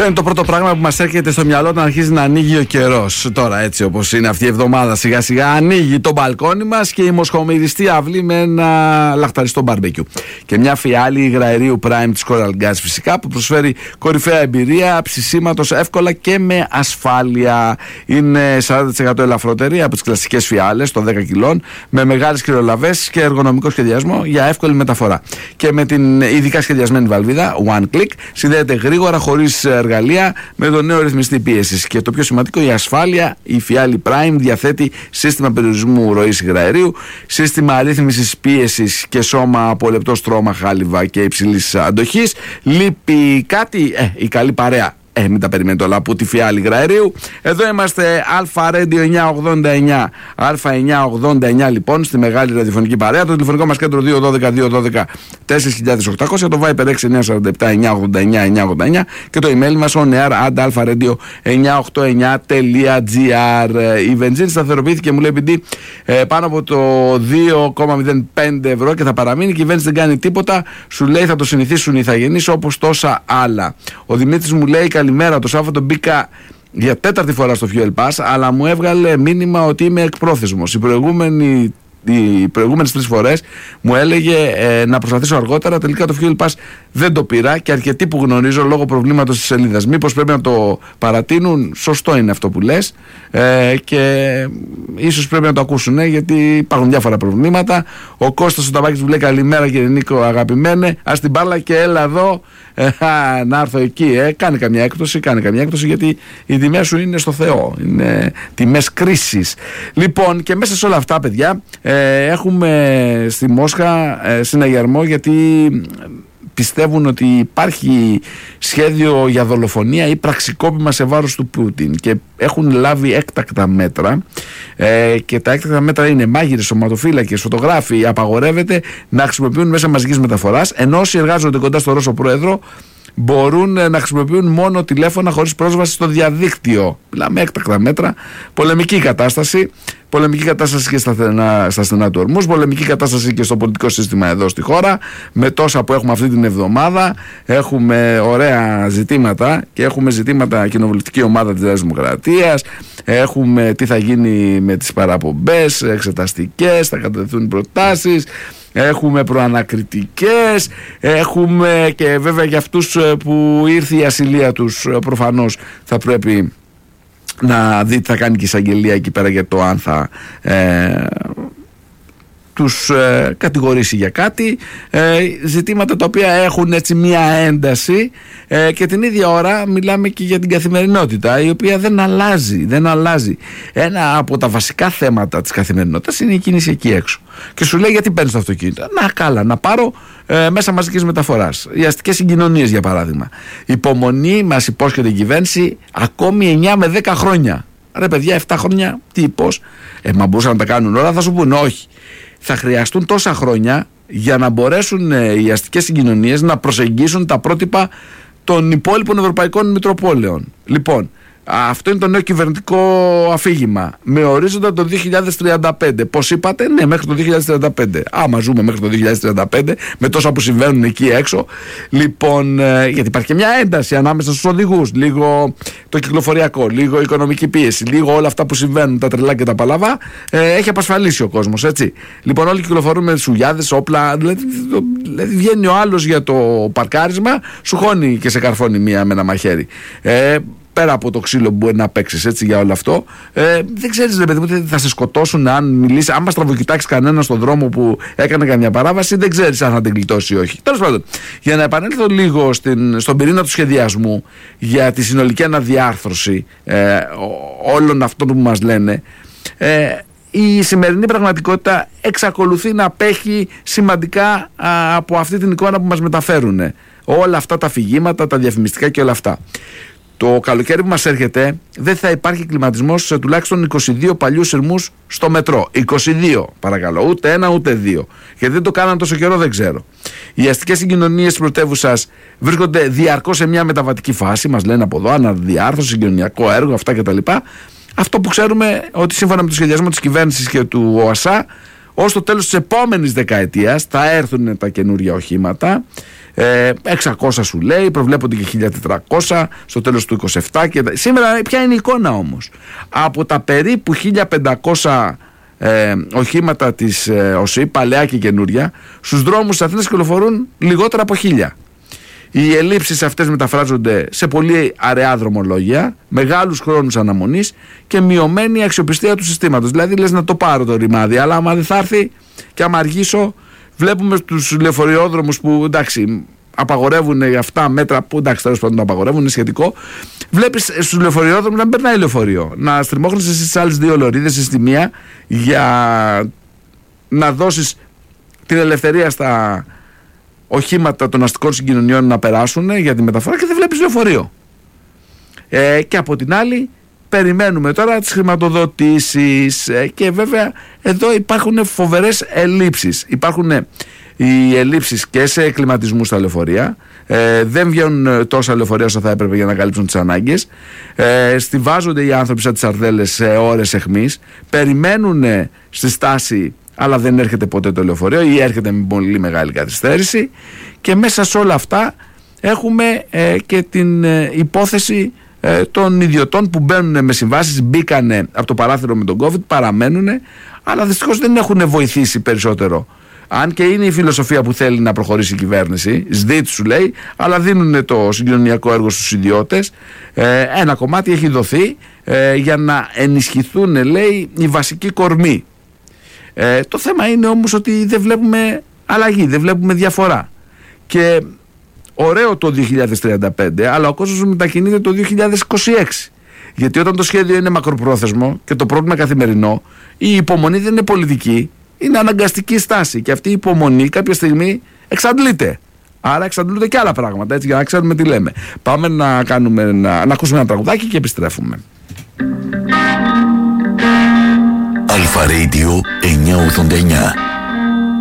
Ποιο είναι το πρώτο πράγμα που μας έρχεται στο μυαλό όταν αρχίζει να ανοίγει ο καιρός? Τώρα, έτσι όπως είναι αυτή η εβδομάδα, σιγά σιγά ανοίγει το μπαλκόνι μας και η μοσχομυριστή αυλή με ένα λαχταριστό μπαρμπεκιού. Και μια φιάλη υγραερίου Prime της Coral Gas φυσικά, που προσφέρει κορυφαία εμπειρία ψησίματος εύκολα και με ασφάλεια. Είναι 40% ελαφρότερη από τις κλασικές φιάλες των 10 κιλών, με μεγάλες κρυολαβές και εργονομικό σχεδιασμό για εύκολη μεταφορά. Και με την ειδικά σχεδιασμένη βαλβίδα One Click συνδέεται γρήγορα, χωρίς εργαλεία, με το νέο ρυθμιστή πίεσης. Και το πιο σημαντικό, η ασφάλεια. Η φιάλη Prime διαθέτει σύστημα περιορισμού ροής υγραερίου, σύστημα αρρύθμισης πίεσης και σώμα από λεπτό στρώμα, χάλιβα και υψηλής αντοχής. Λείπει κάτι? Η καλή παρέα. Μην τα περιμένετε όλα από τη φιάλη υγραερίου. Εδώ είμαστε, Αλφα Radio 989. Αλφα 989 λοιπόν, στη μεγάλη ραδιοφωνική παρέα. Το τηλεφωνικό μας κέντρο 212-212-4800. Το Viper 6947-989-989. Και το email μας oneair@alfaradio989.gr. Η βενζίνη σταθεροποιήθηκε, μου λέει επειδή, πάνω από το 2,05 ευρώ και θα παραμείνει. Η κυβέρνηση δεν κάνει τίποτα. Σου λέει θα το συνηθίσουν οι ηθαγενείς όπως τόσα άλλα. Ο Δημήτρης μου λέει καλημέρα. Το Σάββατο μπήκα για 4η φορά στο Fuel Pass, αλλά μου έβγαλε μήνυμα ότι είμαι εκπρόθεσμος. Οι προηγούμενες 3 φορές μου έλεγε να προσπαθήσω αργότερα. Τελικά το Fuel Pass δεν το πήρα και αρκετοί που γνωρίζω λόγω προβλήματος της σελίδας. Μήπως πρέπει να το παρατείνουν? Σωστό είναι αυτό που λες, και ίσως πρέπει να το ακούσουν, γιατί υπάρχουν διάφορα προβλήματα. Ο Κώστας ο Ταμπάκης μου λέει καλημέρα κύριε Νίκο αγαπημένε, ας την μπάλα και έλα εδώ, να έρθω εκεί. Κάνε καμιά έκπτωση, γιατί οι τιμές σου είναι στο Θεό, είναι τιμές κρίσης. Λοιπόν, και μέσα σε όλα αυτά παιδιά, έχουμε στη Μόσχα συναγερμό, γιατί πιστεύουν ότι υπάρχει σχέδιο για δολοφονία ή πραξικόπημα σε βάρος του Πούτιν και έχουν λάβει έκτακτα μέτρα, και τα έκτακτα μέτρα είναι μάγειρες, σωματοφύλακες, φωτογράφοι. Απαγορεύεται να χρησιμοποιούν μέσα μαζικής μεταφοράς, ενώ όσοι εργάζονται κοντά στο Ρώσο πρόεδρο μπορούν να χρησιμοποιούν μόνο τηλέφωνα χωρίς πρόσβαση στο διαδίκτυο. Μιλάμε έκτακτα μέτρα. Πολεμική κατάσταση και στα στενά του Ορμούς, πολεμική κατάσταση και στο πολιτικό σύστημα εδώ στη χώρα, με τόσα που έχουμε αυτή την εβδομάδα. Έχουμε ωραία ζητήματα και έχουμε ζητήματα κοινοβουλευτική ομάδα της Νέας Δημοκρατίας, έχουμε τι θα γίνει με τις παραπομπές εξεταστικές, θα κατατεθούν προτάσεις, έχουμε προανακριτικές, έχουμε και βέβαια για αυτούς που ήρθε η ασυλία τους, προφανώς θα πρέπει να δει τι θα κάνει και η εισαγγελία εκεί πέρα για το αν θα τους κατηγορήσει για κάτι, ζητήματα τα οποία έχουν έτσι μια ένταση, και την ίδια ώρα μιλάμε και για την καθημερινότητα, η οποία δεν αλλάζει. Ένα από τα βασικά θέματα της καθημερινότητας είναι η κίνηση εκεί έξω, και σου λέει γιατί παίρνεις το αυτοκίνητο? Να πάρω μέσα μαζικής μεταφοράς, οι αστικές συγκοινωνίες για παράδειγμα. Υπομονή μας υπόσχεται η κυβέρνηση ακόμη 9 με 10 χρόνια. Ρε παιδιά, 7 χρόνια τι, πώς? Μα μπορούσαν να τα κάνουν όλα? Θα σου πούνε όχι. Θα χρειαστούν τόσα χρόνια για να μπορέσουν οι αστικές συγκοινωνίες να προσεγγίσουν τα πρότυπα των υπόλοιπων ευρωπαϊκών μητροπόλεων. Λοιπόν, αυτό είναι το νέο κυβερνητικό αφήγημα με ορίζοντα το 2035. Πώς είπατε? Ναι, μέχρι το 2035. Άμα ζούμε μέχρι το 2035 με τόσα που συμβαίνουν εκεί έξω. Λοιπόν, γιατί υπάρχει και μια ένταση ανάμεσα στους οδηγούς, λίγο το κυκλοφοριακό, λίγο η οικονομική πίεση, λίγο όλα αυτά που συμβαίνουν, τα τρελά και τα παλαβά, έχει απασφαλίσει ο κόσμος, έτσι. Λοιπόν, όλοι κυκλοφορούν με σουλιάδες, όπλα, δηλαδή βγαίνει ο άλλος για το παρκάρισμα, σου χώνει και σε καρφώνει μία με ένα μαχαίρι. Πέρα από το ξύλο που μπορεί να παίξεις, έτσι, για όλο αυτό, δεν ξέρεις ρε παιδί μου, θα σε σκοτώσουν αν μιλήσει. Αν μας τραβοκοιτάξει κανένα στον δρόμο που έκανε καμιά παράβαση, δεν ξέρεις αν θα την γλιτώσει ή όχι. Τέλος πάντων, για να επανέλθω λίγο στον πυρήνα του σχεδιασμού για τη συνολική αναδιάρθρωση όλων αυτών που μας λένε, η σημερινή πραγματικότητα εξακολουθεί να απέχει σημαντικά από αυτή την εικόνα που μας μεταφέρουν όλα αυτά τα αφηγήματα, τα διαφημιστικά και όλα αυτά. Το καλοκαίρι που μας έρχεται δεν θα υπάρχει κλιματισμός σε τουλάχιστον 22 παλιούς σειρμούς στο μετρό. 22 παρακαλώ, ούτε ένα ούτε δύο. Γιατί δεν το κάναν τόσο καιρό δεν ξέρω. Οι αστικές συγκοινωνίες της πρωτεύουσας βρίσκονται διαρκώς σε μια μεταβατική φάση. Μας λένε από εδώ αναδιάρθρωση, συγκοινωνιακό έργο, αυτά κτλ. Αυτό που ξέρουμε ότι σύμφωνα με το σχεδιασμό της κυβέρνησης και του ΟΑΣΑ, ως το τέλος της επόμενης δεκαετίας θα έρθουν τα καινούργια οχήματα. 600 σου λέει, προβλέπονται και 1400 στο τέλος του 27 και σήμερα ποια είναι η εικόνα όμως? Από τα περίπου 1500 οχήματα της ΟΣΥ, παλαιά και καινούρια, στους δρόμους της Αθήνας κυκλοφορούν λιγότερα από 1000. Οι ελλείψεις αυτές μεταφράζονται σε πολύ αραιά δρομολόγια, μεγάλους χρόνους αναμονής και μειωμένη αξιοπιστία του συστήματος. Δηλαδή λες να το πάρω το ρημάδι, αλλά άμα δεν θα έρθει και άμα αργήσω, βλέπουμε στους λεωφοριόδρομους που εντάξει απαγορεύουν αυτά μέτρα που εντάξει τέλος πάντων το απαγορεύουν, είναι σχετικό. Βλέπεις στους λεωφοριόδρομους να μην περνάει λεωφορείο, να στριμώχνεσαι στις άλλες δύο λωρίδες στη μία για να δώσεις την ελευθερία στα οχήματα των αστικών συγκοινωνιών να περάσουν για τη μεταφορά και δεν βλέπεις λεωφορείο. Και από την άλλη περιμένουμε τώρα τις χρηματοδοτήσεις και βέβαια εδώ υπάρχουν φοβερές ελλείψεις. Υπάρχουν οι ελλείψεις και σε κλιματισμού στα λεωφορεία, δεν βγαίνουν τόσα λεωφορεία όσο θα έπρεπε για να καλύψουν τις ανάγκες, στιβάζονται οι άνθρωποι σαν τις σαρδέλες σε ώρες αιχμής, περιμένουν στη στάση αλλά δεν έρχεται ποτέ το λεωφορείο ή έρχεται με πολύ μεγάλη καθυστέρηση, και μέσα σε όλα αυτά έχουμε και την υπόθεση των ιδιωτών που μπαίνουν με συμβάσεις, μπήκανε από το παράθυρο με τον COVID, παραμένουν, αλλά δυστυχώς δεν έχουν βοηθήσει περισσότερο. Αν και είναι η φιλοσοφία που θέλει να προχωρήσει η κυβέρνηση, ΣΔΙΤ σου λέει, αλλά δίνουν το συγκοινωνιακό έργο στους ιδιώτες. Ένα κομμάτι έχει δοθεί για να ενισχυθούν, λέει, οι βασικοί κορμοί. Το θέμα είναι όμως ότι δεν βλέπουμε αλλαγή, δεν βλέπουμε διαφορά. Και ωραίο το 2035, αλλά ο κόσμος μετακινείται το 2026. Γιατί όταν το σχέδιο είναι μακροπρόθεσμο και το πρόβλημα καθημερινό, η υπομονή δεν είναι πολιτική, είναι αναγκαστική στάση. Και αυτή η υπομονή κάποια στιγμή εξαντλείται. Άρα εξαντλούνται και άλλα πράγματα, έτσι, για να ξέρουμε τι λέμε. Πάμε να ακούσουμε ένα τραγουδάκι και επιστρέφουμε. Αλφα Radio 989.